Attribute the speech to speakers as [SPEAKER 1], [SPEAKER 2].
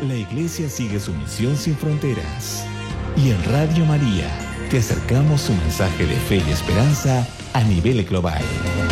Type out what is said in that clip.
[SPEAKER 1] La Iglesia sigue su misión sin fronteras. Y en Radio María te acercamos un mensaje de fe y esperanza a nivel global.